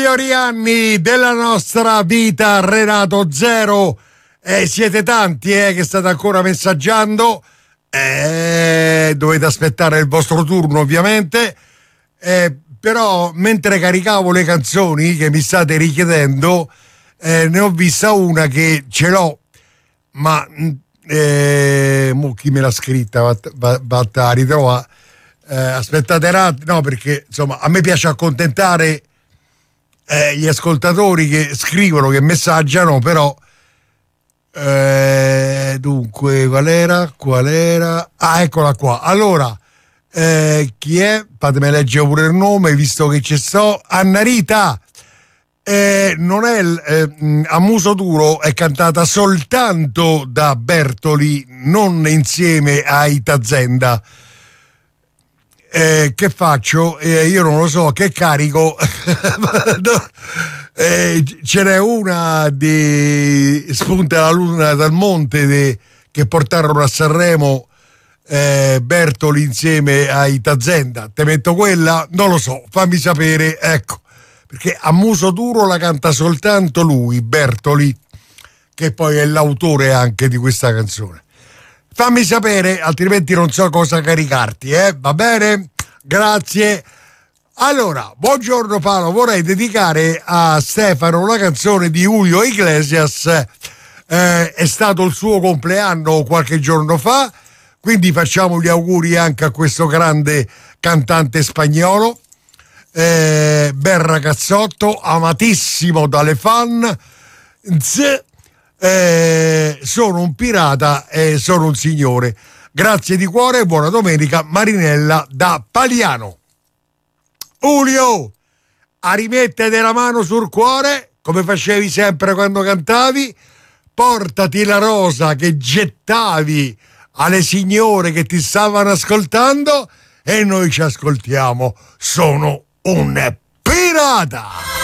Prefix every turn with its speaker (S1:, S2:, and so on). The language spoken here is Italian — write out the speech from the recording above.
S1: migliori anni della nostra vita, Renato Zero. Siete tanti che state ancora messaggiando, dovete aspettare il vostro turno ovviamente, però mentre caricavo le canzoni che mi state richiedendo, ne ho vista una che ce l'ho, ma mo chi me l'ha scritta va a ritrovare. Aspettate un attimo, no, perché insomma a me piace accontentare gli ascoltatori che scrivono, che messaggiano, però dunque qual era? Ah, eccola qua. Allora, chi è? Fatemi leggere pure il nome, visto che ci sto. Anna Rita, non è a muso duro, è cantata soltanto da Bertoli, non insieme a Itazenda. Che faccio? Io non lo so, che carico. Ce n'è una di Spunta la luna dal monte che portarono a Sanremo Bertoli insieme a Itazenda. Te metto quella? Non lo so, fammi sapere, ecco, perché a muso duro la canta soltanto lui, Bertoli, che poi è l'autore anche di questa canzone. Fammi sapere, altrimenti non so cosa caricarti, va bene? Grazie. Allora, buongiorno Paolo, vorrei dedicare a Stefano una canzone di Julio Iglesias, è stato il suo compleanno qualche giorno fa, quindi facciamo gli auguri anche a questo grande cantante spagnolo, bel ragazzotto, amatissimo dalle fan. Sono un pirata e sono un signore. Grazie di cuore e buona domenica, Marinella da Paliano. Julio, a rimettere la mano sul cuore come facevi sempre quando cantavi, portati la rosa che gettavi alle signore che ti stavano ascoltando e noi ci ascoltiamo. Sono un pirata.